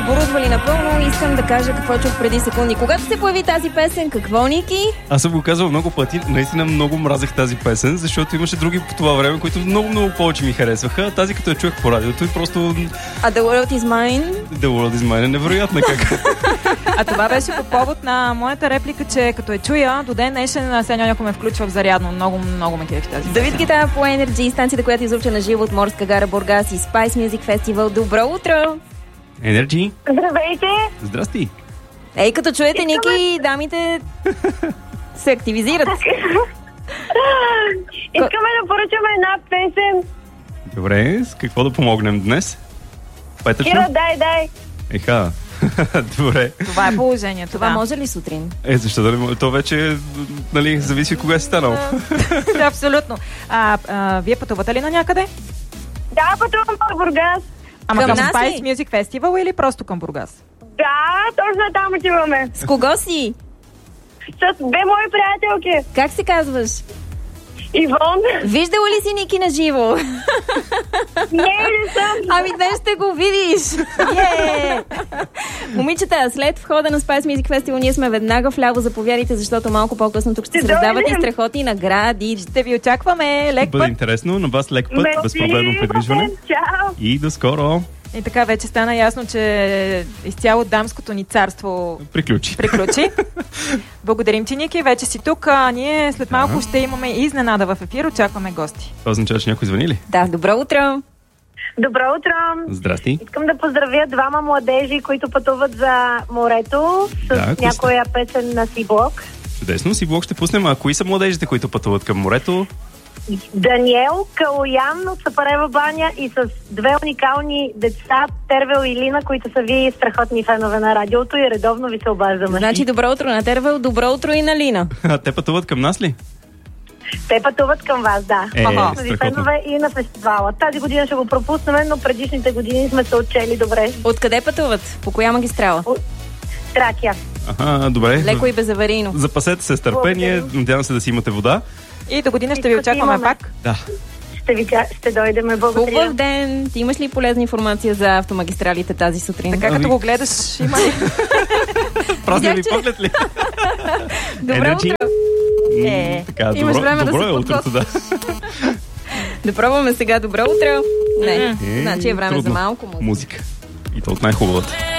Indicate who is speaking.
Speaker 1: оборудвали напълно. Искам да кажа какво чух преди секунди. Когато се появи тази песен, какво, Ники?
Speaker 2: Аз съм го казал много пъти. Наистина много мразех тази песен, защото имаше други по това време, които много повече ми харесваха. Тази като я чух по радиото и просто...
Speaker 1: А The World Is Mine?
Speaker 2: The World Is Mine е невероятна как.
Speaker 3: А това беше по повод на моята реплика, че като я чуя, до ден днешен сега някой ме включва в зарядно. Много ме кефи тази.
Speaker 1: Давид Гитара по Energy, станцията, която излуча на живо от Морска гара Бургас и Spice Music Festival. Добро утро!
Speaker 2: Energy.
Speaker 4: Здравейте!
Speaker 2: Здрасти!
Speaker 1: Ей, като чуете, Ники, дамите се активизират.
Speaker 4: Искаме да поръчаме една песен.
Speaker 2: Добре, с какво да помогнем днес? Петъчно?
Speaker 4: Кира, дай.
Speaker 2: Еха, добре.
Speaker 3: Това е положението.
Speaker 1: Това може ли сутрин?
Speaker 2: Защо да не може? То вече, нали, зависи кога си станал.
Speaker 3: Да, абсолютно. Вие пътувате ли на някъде?
Speaker 4: Да, пътувам по Бургас.
Speaker 3: Ама
Speaker 1: Към
Speaker 3: към
Speaker 1: нас
Speaker 3: Spice
Speaker 1: ли?
Speaker 3: Music Festival или просто към Бургас?
Speaker 4: Да, точно там отиваме.
Speaker 1: С кого си?
Speaker 4: С две мои приятелки.
Speaker 1: Как се казваш?
Speaker 4: Ивон.
Speaker 1: Виждала ли си Ники на живо?
Speaker 4: Не съм.
Speaker 1: Ами днес ще го видиш. Момичета, след входа на Spice Music Festival ние сме веднага вляво. Заповядайте, защото малко по-късно тук ще се раздават и страхотни награди.
Speaker 3: Ще ви очакваме. Лек
Speaker 2: Бъде
Speaker 3: път.
Speaker 2: интересно, на вас лек път, безпроблемно придвижване.
Speaker 4: Чао.
Speaker 2: И до скоро.
Speaker 3: И така вече стана ясно, че изцяло дамското ни царство
Speaker 2: Приключи.
Speaker 3: Благодарим ти, Ники. Вече си тук. Ние след малко ще имаме изненада в ефир. Очакваме гости.
Speaker 2: Това означава, че някой звъни ли?
Speaker 1: Да, добро утро.
Speaker 4: Добро утро.
Speaker 2: Здрасти.
Speaker 4: Искам да поздравя двама младежи, които пътуват за морето с някоя песен на Си-блок.
Speaker 2: Чудесно, Си-блок ще пуснем. А кои са младежите, които пътуват към морето?
Speaker 4: Даниел, Калоян от Сапарева баня и с две уникални деца, Тервел и Лина, които са ви страхотни фенове на радиото и редовно ви се обаждаме.
Speaker 1: Значи добро утро на Тервел, добро утро и на Лина.
Speaker 2: А те пътуват към нас ли?
Speaker 4: Те пътуват към вас, да.
Speaker 2: Страхотно.
Speaker 4: Ви фенове и на фестивала. Тази година ще го пропуснем, но предишните години сме се отчели добре.
Speaker 1: Откъде пътуват? По коя магистрала?
Speaker 4: Тракия.
Speaker 2: Добре.
Speaker 1: Леко и безаварийно.
Speaker 2: Запасете се с търпение, надявам се да си имате вода.
Speaker 3: И до година ще ви очакваме пак.
Speaker 2: Да.
Speaker 4: Ще дойдем. Благодаря.
Speaker 1: Хубав ден. Ти имаш ли полезна информация за автомагистралите тази сутрин?
Speaker 3: Така като го гледаш, има ли?
Speaker 2: Празни ли поглед ли?
Speaker 1: Добро утро.
Speaker 2: Така,
Speaker 1: имаш време
Speaker 2: добро
Speaker 1: да
Speaker 2: е
Speaker 1: се
Speaker 2: утрото, да.
Speaker 1: Да пробваме сега добро утро. Не, значи е време
Speaker 2: трудно.
Speaker 1: за малко
Speaker 2: музика. И то от най-хубавата.